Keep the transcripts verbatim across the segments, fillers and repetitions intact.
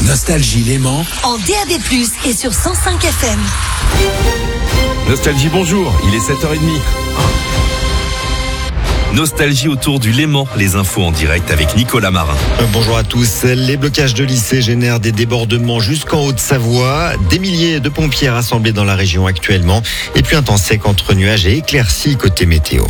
Nostalgie Léman en D A B plus, et sur cent cinq F M. Nostalgie, bonjour, il est sept heures trente. Nostalgie autour du Léman, les infos en direct avec Nicolas Marin. Bonjour à tous. Les blocages de lycées génèrent des débordements jusqu'en Haute-Savoie. Des milliers de pompiers rassemblés dans la région actuellement. Et puis un temps sec entre nuages et éclaircies côté météo.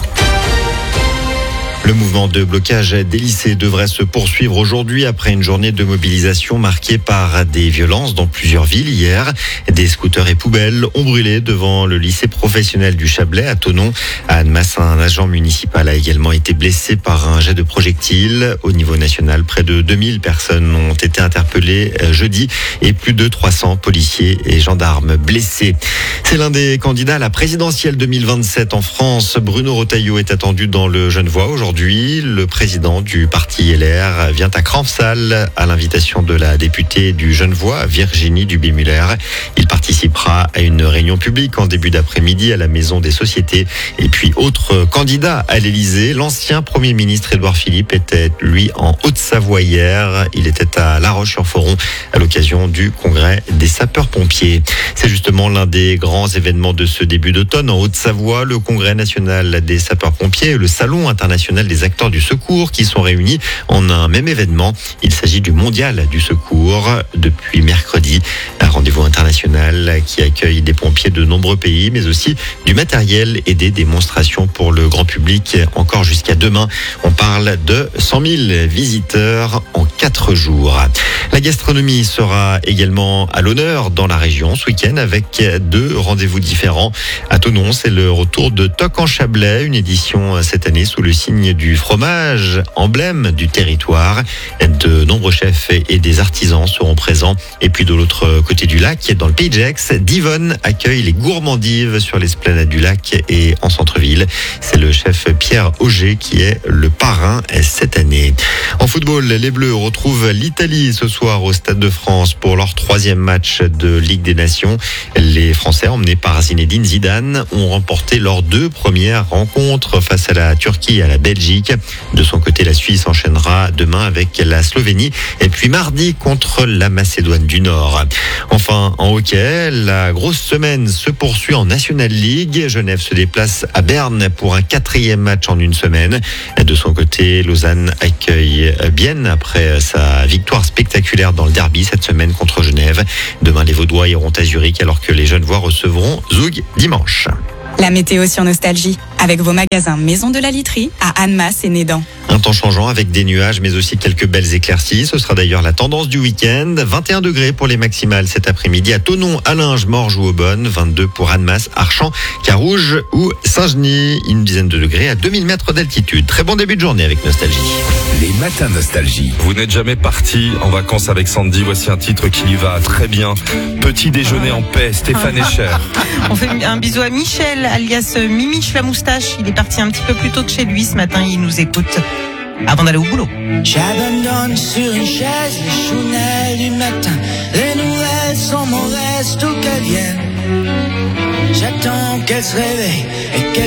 Le mouvement de blocage des lycées devrait se poursuivre aujourd'hui après une journée de mobilisation marquée par des violences dans plusieurs villes hier. Des scooters et poubelles ont brûlé devant le lycée professionnel du Chablais à Thonon. À Annemasse, un agent municipal a également été blessé par un jet de projectile. Au niveau national, près de deux mille personnes ont été interpellées jeudi et plus de trois cents policiers et gendarmes blessés. C'est l'un des candidats à la présidentielle deux mille vingt-sept en France. Bruno Retailleau est attendu dans le Genevois aujourd'hui. Le président du parti L R vient à Crampsal à l'invitation de la députée du Genevois, Virginie Duby-Muller. Il participera à une réunion publique en début d'après-midi à la Maison des Sociétés. Et puis, autre candidat à l'Élysée, l'ancien Premier ministre Édouard Philippe était, lui, en Haute-Savoie hier. Il était à La Roche-sur-Foron à l'occasion du congrès des sapeurs-pompiers. C'est justement l'un des grands événements de ce début d'automne en Haute-Savoie, le congrès national des sapeurs-pompiers et le salon international des acteurs du secours qui sont réunis en un même événement. Il s'agit du mondial du secours depuis mercredi. Un rendez-vous international qui accueille des pompiers de nombreux pays, mais aussi du matériel et des démonstrations pour le grand public encore jusqu'à demain. On parle de cent mille visiteurs en quatre jours. La gastronomie sera également à l'honneur dans la région ce week-end avec deux rendez-vous différents. À Thonon, c'est le retour de Toc en Chablais, une édition cette année sous le signe du fromage, emblème du territoire. De nombreux chefs et des artisans seront présents. Et puis de l'autre côté du lac, dans le Pays de Gex, Divonne accueille les gourmandives sur l'esplanade du lac et en centre-ville. C'est le chef Pierre Auger qui est le parrain cette année. En football, les Bleus retrouvent l'Italie ce soir au Stade de France pour leur troisième match de Ligue des Nations. Les Français, emmenés par Zinedine Zidane, ont remporté leurs deux premières rencontres face à la Turquie et à la Belgique. De son côté, la Suisse enchaînera demain avec la Slovénie et puis mardi contre la Macédoine du Nord. Enfin, en hockey, la grosse semaine se poursuit en National League. Genève se déplace à Berne pour un quatrième match en une semaine. De son côté, Lausanne accueille Bienne après sa victoire spectaculaire dans le derby cette semaine contre Genève. Demain, les Vaudois iront à Zurich alors que les Genevois recevront Zoug dimanche. La météo sur Nostalgie, avec vos magasins Maison de la Literie à Annemasse et Nédan. Un temps changeant avec des nuages mais aussi quelques belles éclaircies. Ce sera d'ailleurs la tendance du week-end. vingt et un degrés pour les maximales cet après-midi à Thonon, Allinges, Morges ou Aubonne. vingt-deux pour Annemasse, Archamps, Carouge ou Saint-Genis. Une dizaine de degrés à deux mille mètres d'altitude. Très bon début de journée avec Nostalgie. Les matins Nostalgie. Vous n'êtes jamais parti en vacances avec Sandy, voici un titre qui lui va très bien. Petit déjeuner en paix, Stéphane Echer. On fait un bisou à Michel, alias Mimiche la moustache. Il est parti un petit peu plus tôt de chez lui ce matin, il nous écoute avant d'aller au boulot. J'abandonne sur une chaise les chounelles du matin. Les nouvelles sont mauvaises, tout qu'elles viennent. J'attends qu'elles se réveillent et qu'elles